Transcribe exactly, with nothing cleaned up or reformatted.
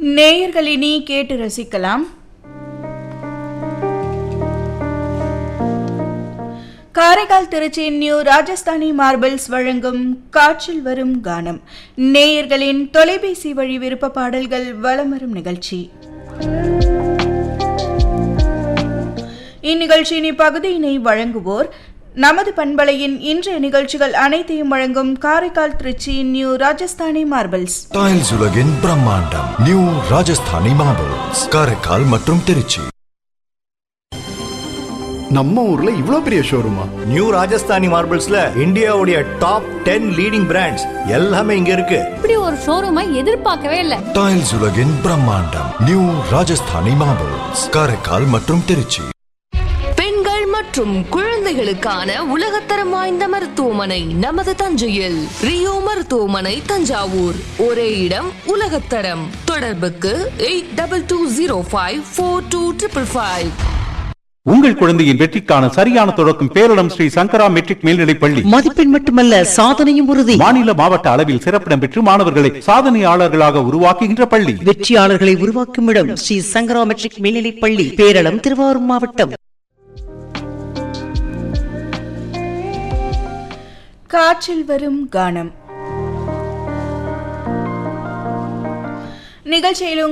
நேயர்களினி கேட்டு ரசிக்கலாம். Karaikal Trichy new Rajasthani marbles வழங்கும் காற்றில் வரும் கானம். நேயர்களின் தொலைபேசி வழி விருப்ப பாடல்கள் வலம் வரும் நிகழ்ச்சி. இந்நிகழ்ச்சியின் இப்பகுதியினை வழங்குவோர் நமது பண்பலையின் இன்றைய நிகழ்ச்சிகள் அனைத்தையும் வழங்கும் Karaikal Trichy new Rajasthani marbles. Tiles உலகின் பிரம்மாண்டம் நியூ ராஜஸ்தானி மார்பிள்ஸ், காரைக்கால் மற்றும் திருச்சி. நம்ம ஊர்ல இவ்ளோ பெரிய ஷோரூமா? நியூ ராஜஸ்தானி மார்பிள்ஸ்ல இந்தியாவுடைய டாப் டென் லீடிங் பிராண்ட்ஸ் எல்லாமே இங்க இருக்கு. இப்படி ஒரு ஷோரூமை எதிர்பார்க்கவே இல்ல. டைல்ஸ் உலகின் பிரம்மாண்டம் நியூ ராஜஸ்தானி மார்பிள்ஸ், காரைக்கால் மற்றும் திருச்சி. மற்றும் குழந்தைகளுக்கான உலகத்தரம் வாய்ந்த மருத்துவமனை நமது தஞ்சையில். ரியோ மருத்துவமனை தஞ்சாவூர். ஒரே இடம் உலகத்தரம். தொடர்புக்கு eight double two zero five four two triple five. உங்கள் குழந்தையின் வெற்றிக்கான சரியான தொடக்கம் பேரிடம் ஸ்ரீ சங்கரா மெட்ரிக் மேல்நிலைப் பள்ளி. மதிப்பெண் மட்டுமல்ல, சாதனையும் உறுதி. மாநில மாவட்ட அளவில் சிறப்பிடம் பெற்று மாணவர்களை சாதனையாளர்களாக உருவாக்குகின்ற பள்ளி. வெற்றியாளர்களை உருவாக்கும் இடம் ஸ்ரீ சங்கரா மெட்ரிக் மேல்நிலைப் பள்ளி, பேரளம், திருவாரூர் மாவட்டம். காற்றில் வரும் கானம் நிகழ்ச்சியில்